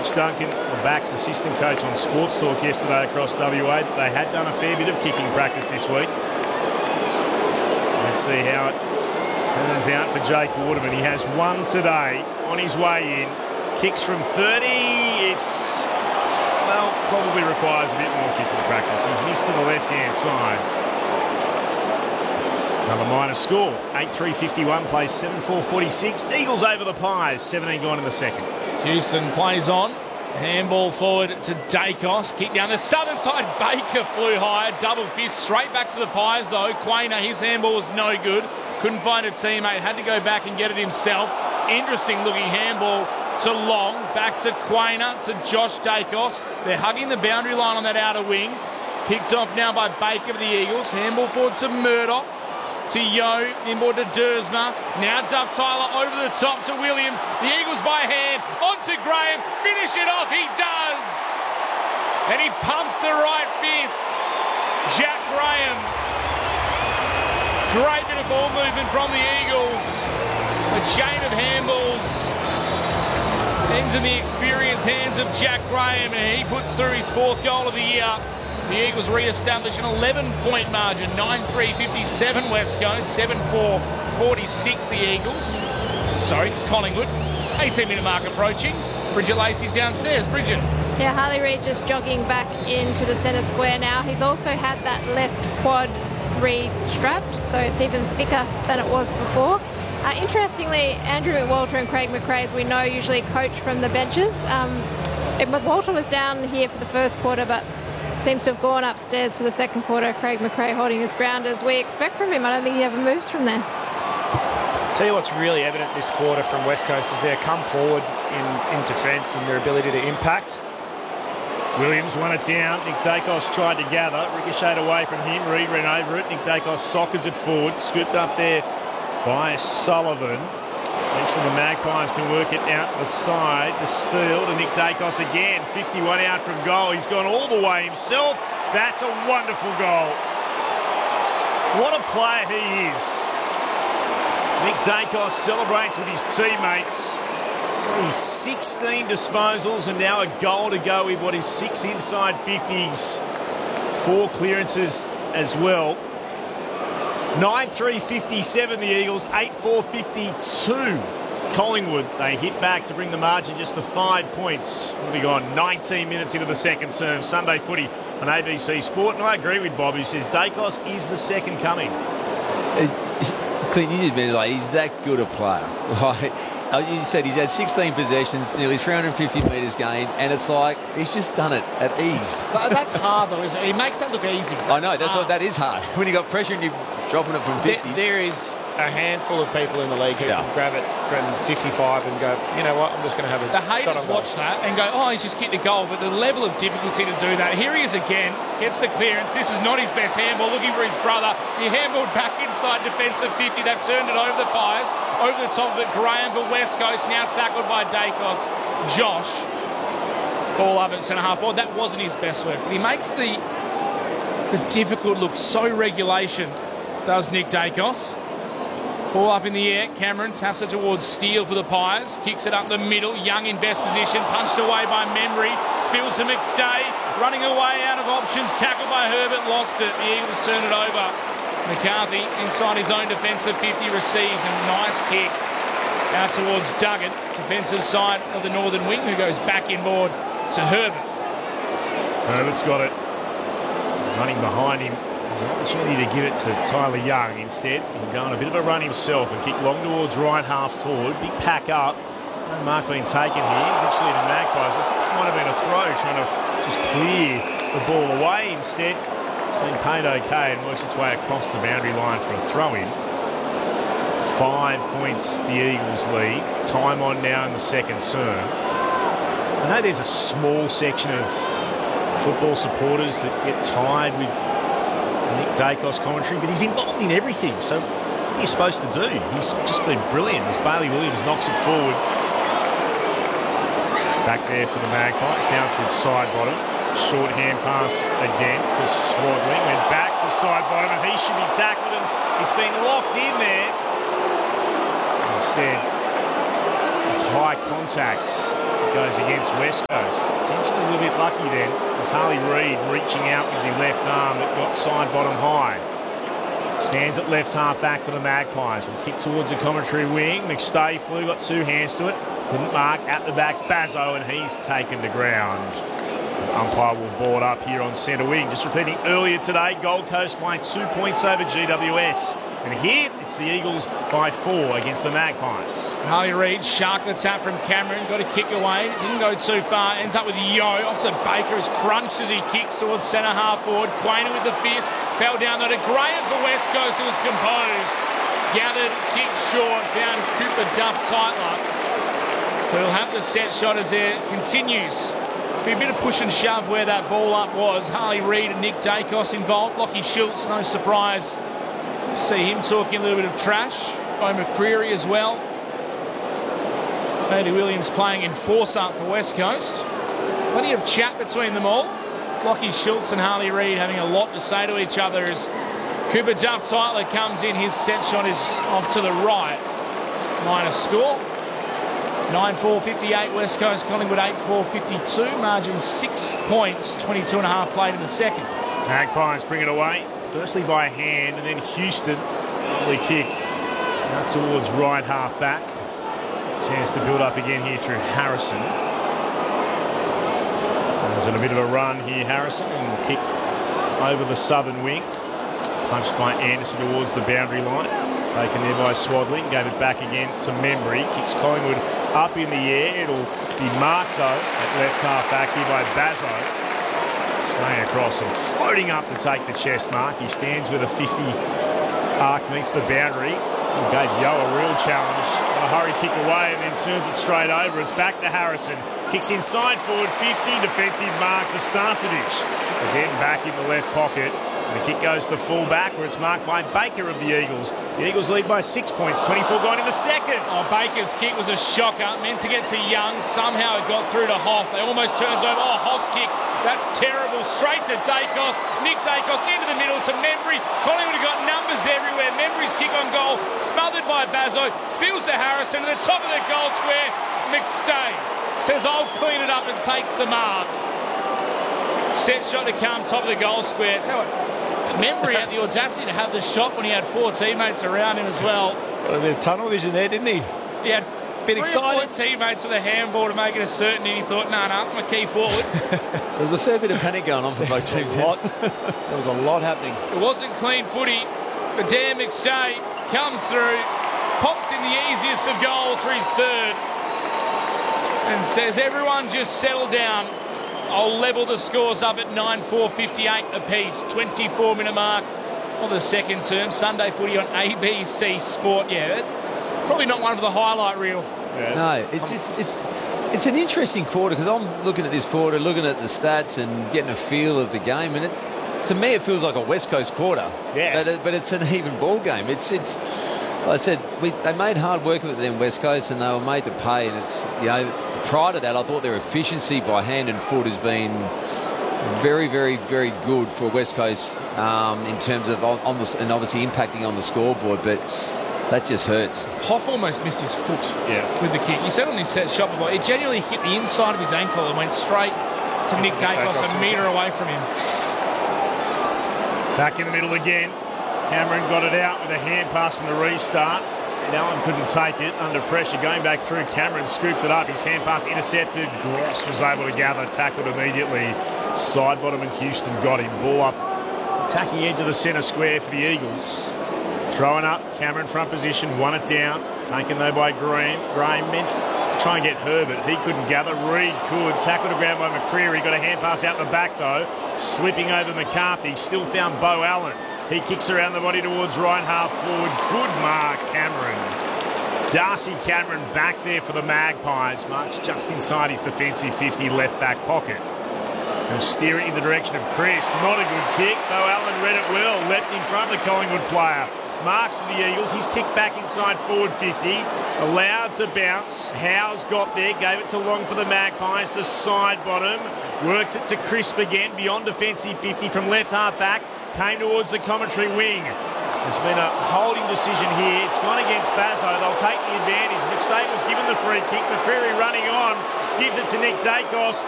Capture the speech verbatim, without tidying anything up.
Mitch Duncan, the backs assistant coach on Sports Talk yesterday across W A, that they had done a fair bit of kicking practice this week. Let's see how it turns out for Jake Waterman. He has one today on his way in. Kicks from thirty. It's, well, probably requires a bit more kicking practice. He's missed to the left-hand side. Another minor score. eight three fifty-one plays seven four forty-six. Eagles over the Pies. seventeen gone in the second. Houston plays on. Handball forward to Dacos. Kick down the southern side. Baker flew high. Double fist straight back to the Pies though. Quainer, his handball was no good. Couldn't find a teammate. Had to go back and get it himself. Interesting looking handball to Long. Back to Quainer to Josh Dacos. They're hugging the boundary line on that outer wing. Picked off now by Baker of the Eagles. Handball forward to Murdoch. To Yo, inboard to Dersma. Now Duff Tyler over the top to Williams. The Eagles by hand. On to Graham. Finish it off. He does. And he pumps the right fist. Jack Graham. Great bit of ball movement from the Eagles. A chain of handballs ends in the experienced hands of Jack Graham, and he puts through his fourth goal of the year. The Eagles re-establish an eleven-point margin, nine three fifty-seven West Coast, seven four forty-six the Eagles. Sorry, Collingwood. eighteen-minute mark approaching. Bridget Lacey's downstairs. Bridget. Yeah, Harley Reid just jogging back into the centre square now. He's also had that left quad re-strapped, so it's even thicker than it was before. Uh, interestingly, Andrew McWalter and Craig McRae, as we know, usually coach from the benches. Um, McWalter was down here for the first quarter, but seems to have gone upstairs for the second quarter. Craig McRae holding his ground as we expect from him. I don't think he ever moves from there. Tell you what's really evident this quarter from West Coast is their come forward in, in defence and their ability to impact. Williams won it down. Nick Dacos tried to gather. Ricocheted away from him. Reid ran over it. Nick Dacos soccers it forward. Scooped up there by Sullivan. Eventually the Magpies can work it out the side to Steele to Nick Dacos again. fifty-one out from goal. He's gone all the way himself. That's a wonderful goal. What a player he is. Nick Dacos celebrates with his teammates. He's sixteen disposals and now a goal to go with what is six inside fifties. Four clearances as well. nine three fifty-seven the Eagles, eight four fifty-two Collingwood. They hit back to bring the margin just to five points. We'll be gone nineteen minutes into the second term. Sunday footy on A B C Sport. And I agree with Bob, who says Dacos is the second coming. Clint, you just admitted, like, he's that good a player. Like, you said he's had sixteen possessions, nearly three hundred fifty metres gained, and it's like he's just done it at ease. That's hard, though, isn't it? He makes that look easy. That's I know, that's hard. what that is hard. When you got pressure and you're dropping it from fifty. There, there is a handful of people in the league who Yeah. can grab it from fifty-five and go, you know what, I'm just going to have a The shot haters on goal. watch that and go, oh, he's just kicked a goal. But the level of difficulty to do that. Here he is again. Gets the clearance. This is not his best handball. Looking for his brother. He handballed back inside defensive fifty. They've turned it over the Pies. Over the top of it, Graham for West Coast. Now tackled by Dacos. Josh. Ball up at centre half. Well, that wasn't his best work. But he makes the, the difficult look so regulation. Does Nick Dacos. Ball up in the air. Cameron taps it towards Steele for the Pies. Kicks it up the middle. Young in best position. Punched away by Memory. Spills to McStay. Running away out of options. Tackled by Herbert. Lost it. The Eagles turn it over. McCarthy inside his own defensive fifty. Receives a nice kick out towards Duggan. Defensive side of the northern wing, who goes back inboard to Herbert. Herbert's got it. Running behind him. There's an opportunity to give it to Tyler Young instead. He'll go on a bit of a run himself and kick long towards right half forward. Big pack up. No mark being taken here. Eventually the Magpies. I thought it might have been a throw, trying to just clear the ball away. Instead, it's been paid okay and works its way across the boundary line for a throw-in. Five points the Eagles lead. Time on now in the second term. I know there's a small section of football supporters that get tired with Nick Dacos commentary, but he's involved in everything. So what are you supposed to do? He's just been brilliant as Bailey Williams knocks it forward. Back there for the Magpies, down to its side bottom. Short hand pass again to Swadling. Went back to side bottom, and he should be tackled, and it's been locked in there. Instead, it's high contact. goes against West Coast. Potentially a little bit lucky then, as Harley Reid reaching out with the left arm that got side bottom high. Stands at left half back for the Magpies. Will kick towards the commentary wing. McStayflew got two hands to it. Couldn't mark at the back. Bazzo, and he's taken to ground. Umpire will board up here on centre wing. Just repeating earlier today, Gold Coast by two points over G W S. And here, it's the Eagles by four against the Magpies. Harley Reid, shark the tap from Cameron. Got a kick away. Didn't go too far. Ends up with Yo. Off to Baker. Is crunched as he kicks towards centre half forward. Quainer with the fist. Fell down though to Graham for West Coast, who was composed. Gathered, kicked short. Found Cooper Duff Tightler. We'll have the set shot as there continues. Be a bit of push and shove where that ball up was. Harley Reid and Nick Dacos involved. Lockie Schultz, no surprise to see him talking a little bit of trash. By McCreary as well. Bailey Williams playing enforcer for West Coast. Plenty of chat between them all. Lockie Schultz and Harley Reid having a lot to say to each other as Cooper Duff Tightler comes in. His set shot is off to the right. Minor score. nine four fifty-eight West Coast, Collingwood eight four fifty-two. Margin six points, twenty-two and a half played in the second. Magpies bring it away, firstly by hand, and then Houston, early kick out towards right half back. Chance to build up again here through Harrison. There's a bit of a run here, Harrison, and kick over the southern wing. Punched by Anderson towards the boundary line. Taken there by Swadling, gave it back again to Membry. Kicks Collingwood up in the air. It'll be marked though at left half back here by Bazzo. Staying across and floating up to take the chest mark. He stands with a fifty arc, meets the boundary. And gave Yo a real challenge. A hurry kick away and then turns it straight over. It's back to Harrison. Kicks inside forward fifty. Defensive mark to Starcevich. Again back in the left pocket. The kick goes to full back where it's marked by Baker of the Eagles. The Eagles lead by six points, twenty-four gone in the second. Oh, Baker's kick was a shocker. Meant to get to Young. Somehow it got through to Hoff. They almost turns over. Oh, Hoff's kick. That's terrible. Straight to Dacos. Nick Dacos into the middle to Membry. Collingwood have got numbers everywhere. Membry's kick on goal. Smothered by Bazzo. Spills to Harrison. To the top of the goal square. McStay says, I'll clean it up and takes the mark. Set shot to come top of the goal square. It's how it... Membry had the audacity to have the shot when he had four teammates around him as well. Got a bit of tunnel vision there, didn't he? He had a bit three excited. or four teammates with a handball to make it a certainty. He thought, no, no, I'm a key forward. There was a fair bit of panic going on for both teams. There was a lot happening. It wasn't clean footy, but Dan McStay comes through, pops in the easiest of goals for his third, and says, everyone just settle down. I'll level the scores up at nine four fifty-eight apiece. twenty-four minute mark of the second term. Sunday footy on A B C Sport. Yeah, probably not one for the highlight reel. Yeah. No, it's it's it's it's an interesting quarter because I'm looking at this quarter, looking at the stats and getting a feel of the game, and it, to me it feels like a West Coast quarter. Yeah. But, it, but it's an even ball game. It's it's. Like I said, we, they made hard work of it then West Coast, and they were made to pay. And it's, you know, prior to that, I thought their efficiency by hand and foot has been very, very, very good for West Coast um, in terms of on, on the, and obviously impacting on the scoreboard. But that just hurts. Hoff almost missed his foot Yeah. with the kick. You said on his set shot before, it genuinely hit the inside of his ankle and went straight to Nick Dacos, Dacos, a metre away from him. Back in the middle again. Cameron got it out with a hand pass from the restart. And Allen couldn't take it under pressure. Going back through, Cameron scooped it up. His hand pass intercepted. Gross was able to gather, tackled immediately. Side bottom and Houston got him. Ball up, attacking edge of the centre square for the Eagles. Throwing up, Cameron front position, won it down. Taken though by Graham. Graham meant to try and get Herbert. He couldn't gather. Reid could. Tackled to ground by McCreary. Got a hand pass out the back though. Slipping over McCarthy. Still found Bo Allen. He kicks around the body towards right half forward. Good mark, Cameron. Darcy Cameron back there for the Magpies. Marks just inside his defensive fifty left back pocket. He'll steer it in the direction of Chris. Not a good kick, though Allen read it well. Left in front of the Collingwood player. Marks for the Eagles. He's kicked back inside forward fifty. Allowed to bounce. Howes got there. Gave it to Long for the Magpies. The side bottom. Worked it to Crisp again. Beyond defensive fifty from left half back. Came towards the commentary wing. There's been a holding decision here. It's gone against Bazzo. They'll take the advantage. McState was given the free kick. McCreary running on. Gives it to Nick Dacos.